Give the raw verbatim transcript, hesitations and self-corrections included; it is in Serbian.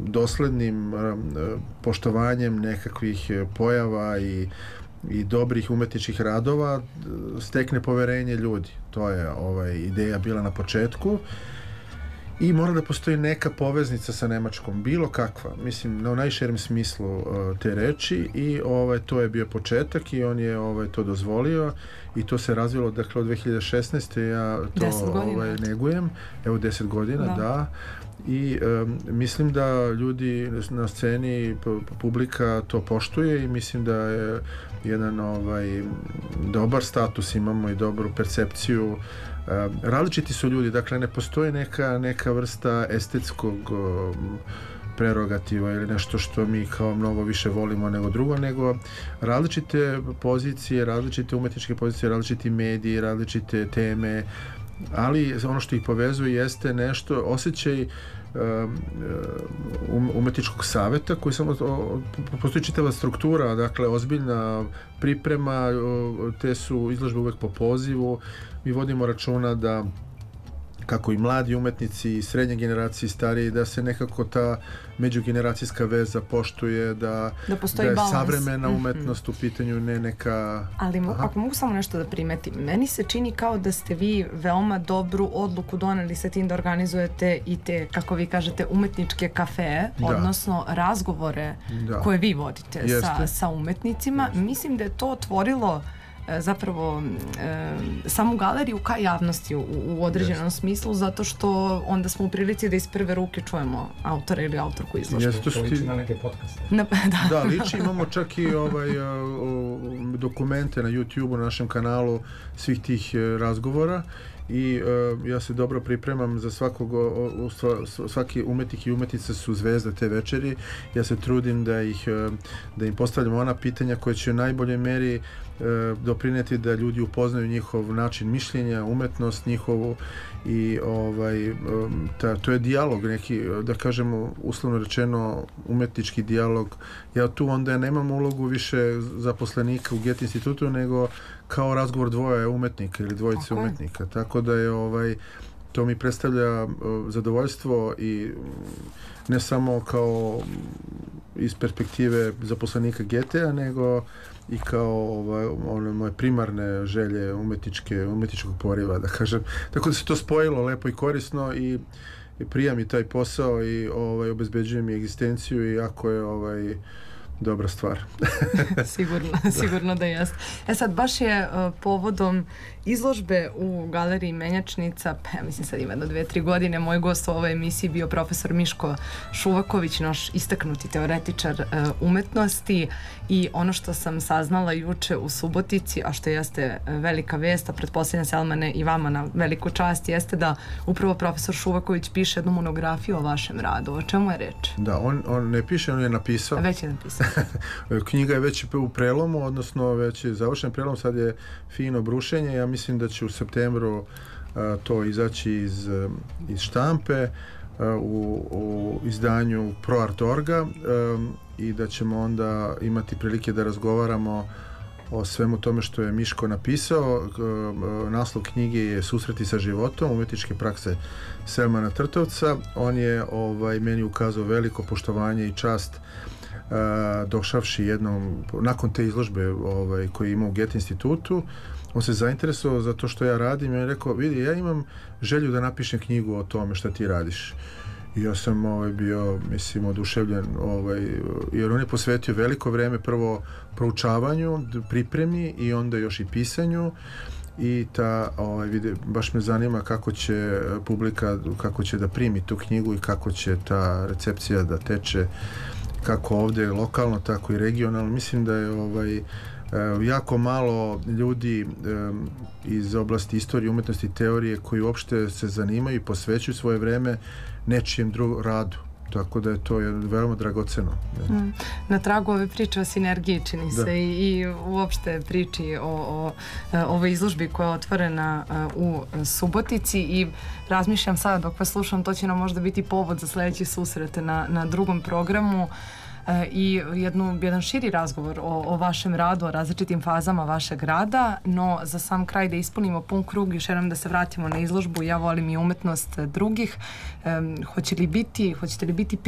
doslednim poštovanjem nekakvih pojava i i dobrih umetničkih radova stekne poverenje ljudi. To je ovaj, ideja bila na početku i mora da postoji neka poveznica sa Nemačkom, bilo kakva, mislim, na najširem smislu uh, te reči i ovaj, to je bio početak i on je ovaj, to dozvolio i to se razvilo, dakle, od dve hiljade šesnaeste ja to ovaj, negujem, evo deset godina, da, da. I um, mislim da ljudi na sceni, publika to poštuje i mislim da je jedan ovaj, dobar status imamo i dobru percepciju. Um, različiti su ljudi, dakle ne postoji neka, neka vrsta estetskog um, prerogativa ili nešto što mi kao mnogo više volimo nego drugo, nego različite pozicije, različite umetničke pozicije, različiti mediji, različite teme, ali ono što ih povezuje jeste nešto, osjećaj um, umetničkog saveta koji samo, postoji čitava struktura, dakle ozbiljna priprema, te su izložbe uvek po pozivu, mi vodimo računa da kako i mladi umetnici i srednje generacije i stariji, da se nekako ta međugeneracijska veza poštuje, da, da, da je balans. Savremena umetnost mm-hmm. u pitanju, ne neka... Ali mo- ako mogu samo nešto da primetim, meni se čini kao da ste vi veoma dobru odluku doneli sa tim da organizujete i te, kako vi kažete, umetničke kafee, da. Odnosno razgovore da. Koje vi vodite sa, sa umetnicima. Jeste. Mislim da je to otvorilo zapravo e, samu galeriju ka javnosti u, u određenom yes. smislu, zato što onda smo u prilici da iz prve ruke čujemo autora ili autorku izložbe. Yes, to sti... liči na neke podcaste. Na, da. da, liči, imamo čak i ovaj, o, dokumente na YouTube-u, na našem kanalu svih tih razgovora i uh, ja se dobro pripremam za svakog, uh, svaki umetnik i umetnica su zvezda te večeri, ja se trudim da ih uh, da im postavljam ona pitanja koje će u najboljoj meri uh, doprineti da ljudi upoznaju njihov način mišljenja, umetnost njihovu i ovaj, um, ta, to je dijalog neki, da kažemo uslovno rečeno umetnički dijalog. Ja tu onda nemam ulogu više zaposlenika u Goethe institutu, nego kao razgovor dvoje umetnika ili dvojice okay. umetnika, tako da je ovaj, to mi predstavlja uh, zadovoljstvo i ne samo kao iz perspektive zaposlenika Goethea, nego i kao ovaj, one moje primarne želje umetničke, umetničkog poriva, da kažem. Tako da se to spojilo lepo i korisno i, i prija mi taj posao i ovaj, obezbeđuje mi egzistenciju i jako je ovaj, dobra stvar. sigurno, sigurno da jest. E sad, baš je uh, povodom izložbe u galeriji Menjačnica, pa ja mislim sad ima do dve, tri godine, moj gost u ovoj emisiji bio profesor Miško Šuvaković, naš istaknuti teoretičar uh, umetnosti i ono što sam saznala juče u Subotici, a što jeste velika vest, a pretpostavljam se Elmane i vama na veliku čast, jeste da upravo profesor Šuvaković piše jednu monografiju o vašem radu. O čemu je reč? Da, on, on ne piše, on je napisao. A već je napisao. Knjiga je već u prelomu, odnosno već je završen prelom, sad je fino brušenje. Ja mislim da će u septembru a, to izaći iz, iz štampe a, u, u izdanju ProArt точка орг i da ćemo onda imati prilike da razgovaramo o svemu tome što je Miško napisao. Naslov knjige je Susreti sa životom, umetničke prakse Selmana Trtovca. On je ovaj, meni ukazao veliko poštovanje i čast Uh, došavši jednom, nakon te izložbe ovaj, koju ima u Goethe institutu, on se zainteresovao za to što ja radim i on je rekao, vidi, ja imam želju da napišem knjigu o tome šta ti radiš. I ja sam ovaj, bio, mislim, oduševljen, ovaj, jer on je posvetio veliko vreme prvo proučavanju, pripremi i onda još i pisanju. I ta, ovaj, vide, baš me zanima kako će publika, kako će da primi tu knjigu i kako će ta recepcija da teče, kako ovdje lokalno, tako i regionalno. Mislim da je ovaj, jako malo ljudi um, iz oblasti istorije, umetnosti i teorije koji uopšte se zanimaju i posvećuju svoje vreme nečijem drugom radu. Tako da je to veoma dragoceno. Mm. Na tragu ove priče o sinergiji čini da. se i, i uopšte priči o, o, o ovoj izložbi koja je otvorena u Subotici i razmišljam sada dok vas slušam, to će nam možda biti povod za sledeći susret na, na drugom programu i jednu, jedan širi razgovor o, o vašem radu, o različitim fazama vašeg rada, no za sam kraj da ispunimo pun krug, još jednom da se vratimo na izložbu Ja volim i umetnost drugih. Um, hoće li biti, hoćete li biti